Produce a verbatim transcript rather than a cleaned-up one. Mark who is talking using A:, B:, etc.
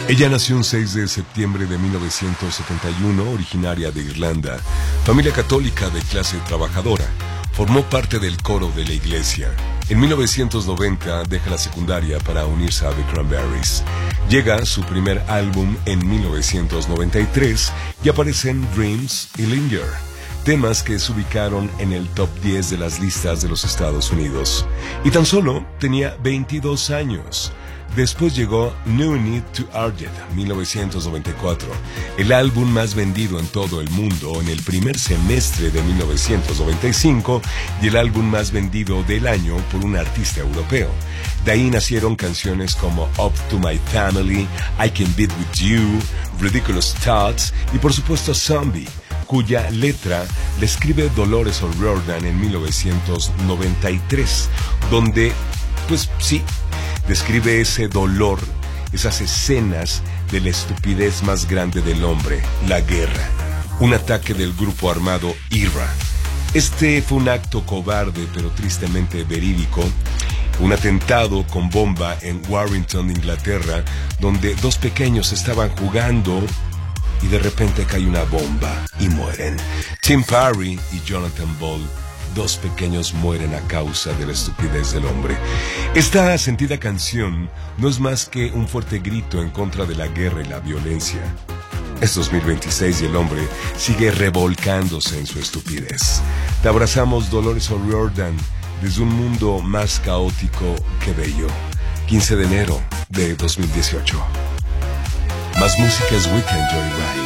A: Ella nació un seis de septiembre de mil novecientos setenta y uno, originaria de Irlanda, familia católica de clase trabajadora. Formó parte del coro de la iglesia. En mil novecientos noventa deja la secundaria para unirse a The Cranberries. Llega su primer álbum en mil novecientos noventa y tres y aparecen Dreams y Linger, temas que se ubicaron en el top diez de las listas de los Estados Unidos. Y tan solo tenía veintidós años. Después llegó No Need to Argue, mil novecientos noventa y cuatro, el álbum más vendido en todo el mundo en el primer semestre de mil novecientos noventa y cinco y el álbum más vendido del año por un artista europeo. De ahí nacieron canciones como Up to My Family, I Can Beat With You, Ridiculous Thoughts y por supuesto Zombie, cuya letra le escribe Dolores O'Riordan en mil novecientos noventa y tres, donde, pues sí, describe ese dolor, esas escenas de la estupidez más grande del hombre, la guerra, un ataque del grupo armado I R A. Este fue un acto cobarde pero tristemente verídico, un atentado con bomba en Warrington, Inglaterra, donde dos pequeños estaban jugando y de repente cae una bomba y mueren. Tim Parry y Jonathan Ball, dos pequeños, mueren a causa de la estupidez del hombre. Esta sentida canción no es más que un fuerte grito en contra de la guerra y la violencia. Es dos mil veintiséis y el hombre sigue revolcándose en su estupidez. Te abrazamos, Dolores O'Riordan, desde un mundo más caótico que bello. quince de enero de dos mil dieciocho. Más música es Weekend Joyride.